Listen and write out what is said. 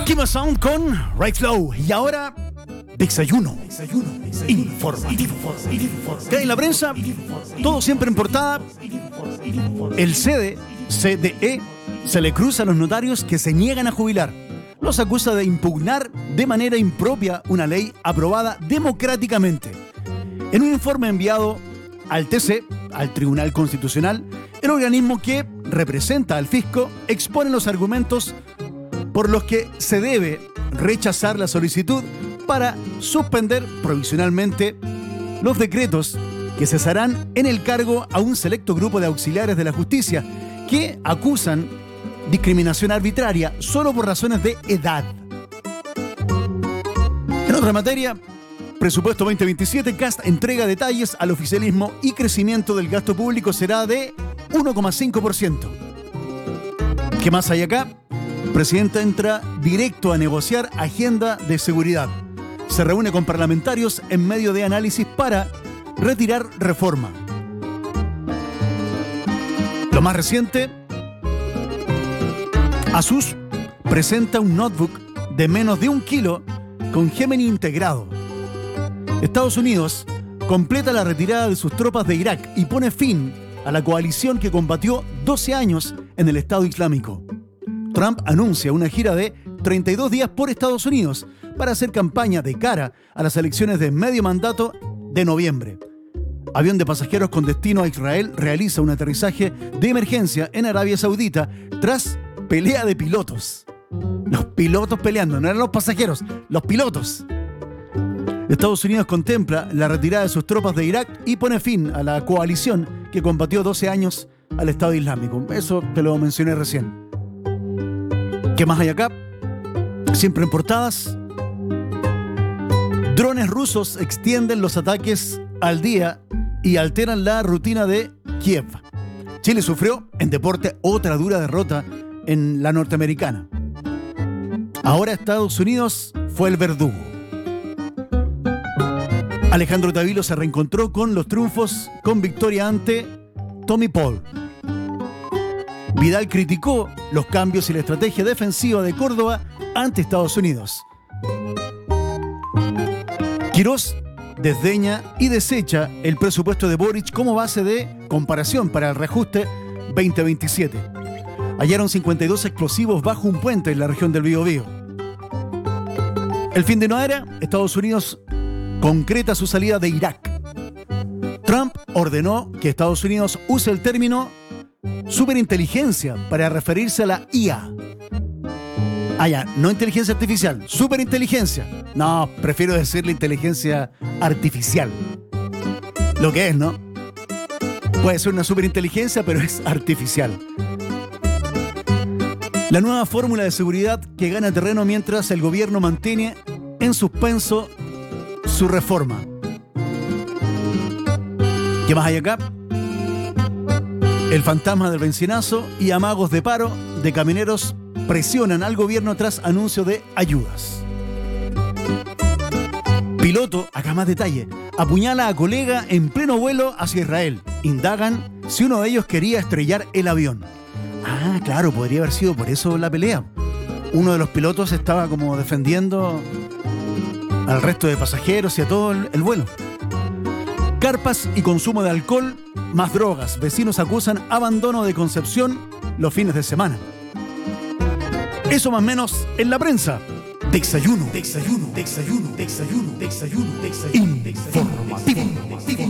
Kima Sound con Right Flow. Y ahora, desayuno informativo. ¿Qué hay en la prensa? Todo siempre en portada. El CDE se le cruza a los notarios que se niegan a jubilar. Los acusa de impugnar de manera impropia una ley aprobada democráticamente. En un informe enviado al TC, al Tribunal Constitucional, el organismo que representa al fisco expone los argumentos por los que se debe rechazar la solicitud para suspender provisionalmente los decretos que cesarán en el cargo a un selecto grupo de auxiliares de la justicia que acusan discriminación arbitraria solo por razones de edad. En otra materia, presupuesto 2027, Kast entrega detalles al oficialismo y crecimiento del gasto público será de 1,5%. ¿Qué más hay acá? El presidente entra directo a negociar agenda de seguridad. Se reúne con parlamentarios en medio de análisis para retirar reforma. Lo más reciente, Asus presenta un notebook de menos de 1 kilo con Gemini integrado. Estados Unidos completa la retirada de sus tropas de Irak y pone fin a la coalición que combatió 12 años en el Estado Islámico. Trump anuncia una gira de 32 días por Estados Unidos para hacer campaña de cara a las elecciones de medio mandato de noviembre. Avión de pasajeros con destino a Israel realiza un aterrizaje de emergencia en Arabia Saudita tras pelea de pilotos. Los pilotos peleando, no eran los pasajeros, los pilotos. Estados Unidos contempla la retirada de sus tropas de Irak y pone fin a la coalición que combatió 12 años al Estado Islámico. Eso te lo mencioné recién. ¿Qué más hay acá? Siempre en portadas. Drones rusos extienden los ataques al día y alteran la rutina de Kiev. Chile sufrió en deporte otra dura derrota en la norteamericana. Ahora Estados Unidos fue el verdugo. Alejandro Tavilo se reencontró con los triunfos con victoria ante Tommy Paul. Vidal criticó los cambios y la estrategia defensiva de Córdoba ante Estados Unidos. Quirós desdeña y desecha el presupuesto de Boric como base de comparación para el reajuste 2027. Hallaron 52 explosivos bajo un puente en la región del Biobío. El fin de una era, Estados Unidos concreta su salida de Irak. Trump ordenó que Estados Unidos use el término superinteligencia para referirse a la IA. Ya, no inteligencia artificial, superinteligencia. No, prefiero decirle inteligencia artificial. Lo que es, ¿no? Puede ser una superinteligencia, pero es artificial. La nueva fórmula de seguridad que gana terreno mientras el gobierno mantiene en suspenso su reforma. ¿Qué más hay acá? El fantasma del bencinazo y amagos de paro de camioneros presionan al gobierno tras anuncio de ayudas. Piloto, acá más detalle, apuñala a colega en pleno vuelo hacia Israel. Indagan si uno de ellos quería estrellar el avión. Claro, podría haber sido por eso la pelea. Uno de los pilotos estaba como defendiendo al resto de pasajeros y a todo el vuelo. Carpas y consumo de alcohol, más drogas. Vecinos acusan abandono de Concepción los fines de semana. Eso más o menos en la prensa. Desayuno. Informativo.